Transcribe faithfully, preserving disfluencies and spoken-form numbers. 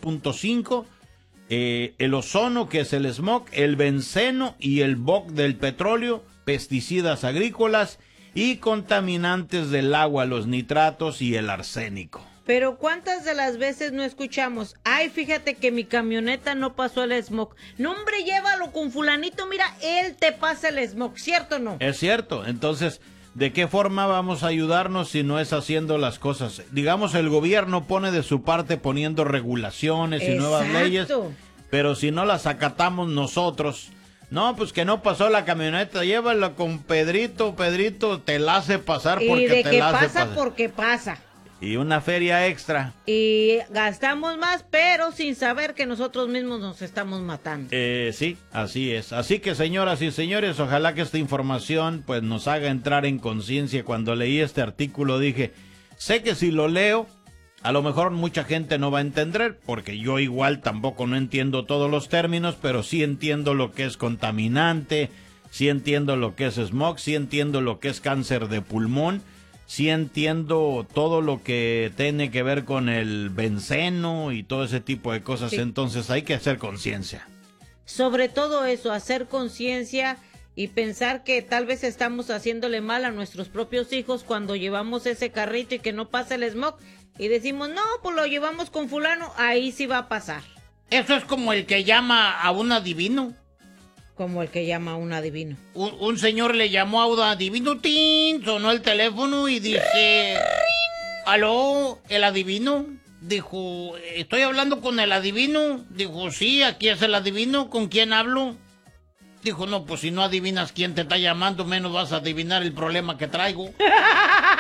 punto cinco, eh, el ozono, que es el smog, el benceno y el B O C del petróleo, pesticidas agrícolas y contaminantes del agua, los nitratos y el arsénico. Pero ¿cuántas de las veces no escuchamos? Ay, fíjate que mi camioneta no pasó el smog. No, hombre, llévalo con fulanito, mira, él te pasa el smog, ¿cierto o no? Es cierto, entonces, ¿de qué forma vamos a ayudarnos si no es haciendo las cosas? Digamos, el gobierno pone de su parte poniendo regulaciones y Exacto. nuevas leyes, pero si no las acatamos nosotros, no, pues que no pasó la camioneta, llévala con Pedrito, Pedrito te la hace pasar porque y de te que la hace pasa pasar. porque pasa. Y una feria extra. Y gastamos más, pero sin saber que nosotros mismos nos estamos matando. Eh, sí, así es. Así que, señoras y señores, ojalá que esta información pues nos haga entrar en conciencia. Cuando leí este artículo dije, sé que si lo leo, a lo mejor mucha gente no va a entender, porque yo igual tampoco no entiendo todos los términos, pero sí entiendo lo que es contaminante, sí entiendo lo que es smog, sí entiendo lo que es cáncer de pulmón, sí entiendo todo lo que tiene que ver con el benceno y todo ese tipo de cosas, sí. Entonces hay que hacer conciencia. Sobre todo eso, hacer conciencia y pensar que tal vez estamos haciéndole mal a nuestros propios hijos cuando llevamos ese carrito y que no pasa el smog y decimos, no, pues lo llevamos con fulano, ahí sí va a pasar. Eso es como el que llama a un adivino. Como el que llama a un adivino. Un, un señor le llamó a un adivino, ¡tin! Sonó el teléfono y dice, ¿aló, el adivino? Dijo, ¿estoy hablando con el adivino? Dijo, sí, aquí es el adivino, ¿con quién hablo? Dijo, no, pues si no adivinas quién te está llamando, menos vas a adivinar el problema que traigo.